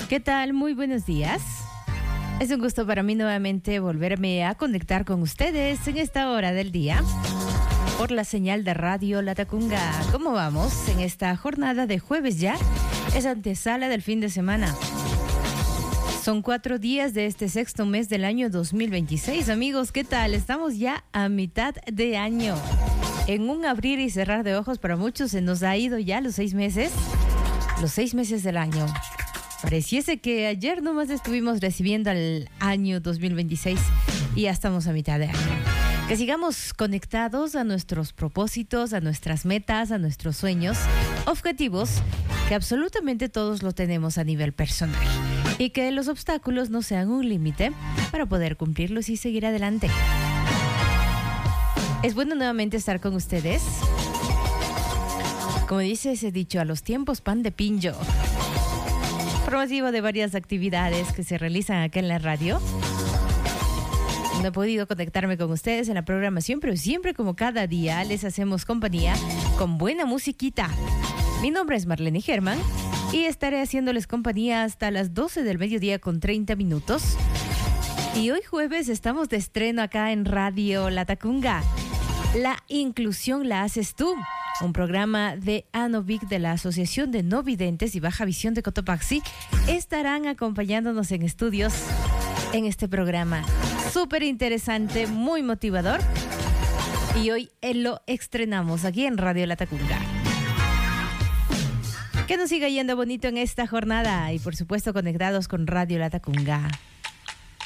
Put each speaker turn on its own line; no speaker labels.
¿Qué tal? Muy buenos días. Es un gusto para mí nuevamente volverme a conectar con ustedes en esta hora del día por la señal de Radio Latacunga. ¿Cómo vamos en esta jornada de jueves ya? Es antesala del fin de semana. Son 4 días de este sexto mes del año 2026. Amigos, ¿qué tal? Estamos ya a mitad de año. En un abrir y cerrar de ojos para muchos se nos ha ido ya los 6 meses. Los 6 meses del año. Pareciese que ayer nomás estuvimos recibiendo el año 2026 y ya estamos a mitad de año. Que sigamos conectados a nuestros propósitos, a nuestras metas, a nuestros sueños, objetivos, que absolutamente todos lo tenemos a nivel personal. Y que los obstáculos no sean un límite para poder cumplirlos y seguir adelante. Es bueno nuevamente estar con ustedes. Como dice ese dicho, a los tiempos pan de pincho. Informativo de varias actividades que se realizan acá en la radio. No he podido conectarme con ustedes en la programación, pero siempre como cada día les hacemos compañía con buena musiquita. Mi nombre es Marlene Germán y estaré haciéndoles compañía hasta las 12 del mediodía con 30 minutos. Y hoy jueves estamos de estreno acá en Radio Latacunga. La inclusión la haces tú. Un programa de ANOVIC de la Asociación de No Videntes y Baja Visión de Cotopaxi estarán acompañándonos en estudios en este programa. Súper interesante, muy motivador. Y hoy lo estrenamos aquí en Radio Latacunga. Que nos siga yendo bonito en esta jornada y por supuesto conectados con Radio Latacunga.